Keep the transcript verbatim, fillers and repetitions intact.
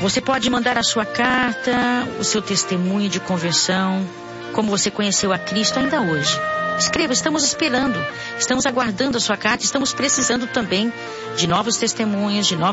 Você pode mandar a sua carta, o seu testemunho de conversão, como você conheceu a Cristo ainda hoje. Escreva, estamos esperando, estamos aguardando a sua carta, estamos precisando também de novos testemunhos, de novos